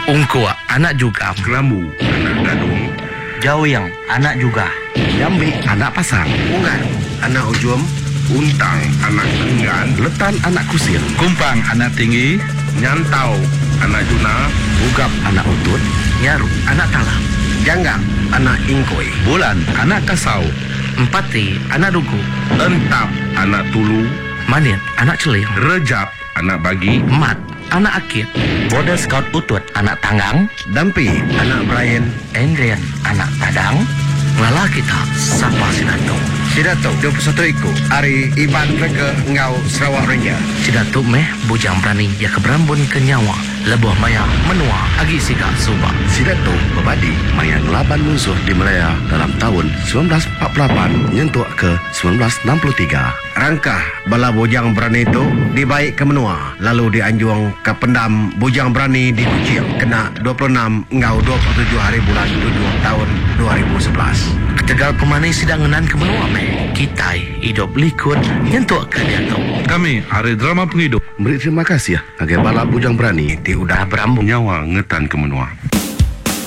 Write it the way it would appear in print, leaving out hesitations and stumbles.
Ungkua, anak juga. Kelambu, anak gadung. Jawiyang, anak juga. Jambi, anak pasang. Ungan, anak ujum. Untang, anak enggan. Letan, anak kusir. Kumpang, anak tinggi. Nyantau, anak juna. Ugap, anak utut. Nyaru, anak talam. Janggang, anak ingkoi. Bulan, anak kasau. Empati, anak dugu. Entap, anak tulu. Manit, anak celing. Rejap, anak bagi. Mat, anak akit. Border Scout utut, anak tanggang. Dampi, anak Brian. Endrian, anak tadang. Lala kita, Sapa Sidato. Sidato, 21 iku. Ari Iban Rega Ngau Sarawak Ranger. Sidato meh, bujang berani, ya keberambun ke nyawa. Lebuh maya, menua, agi siga subak. Sidato berbadi maya ngelaban musuh di Melaya dalam tahun 1948 nyentuh ke 1963. Rangkah bala bujang berani itu dibaik ke menua. Lalu dianjuang ke pendam bujang berani di Kucing. Kena 26 Ngau 27 hari bulan 7 tahun 2011. Ketegal pemani sidang ngenan ke menua meh. Kitai, hidup likut, nyentuh ke dia tau. Kami, hari drama penghidup. Beri terima kasih ya agar bala bujang berani Di udah berambung. Nyawa ngetan ke menua.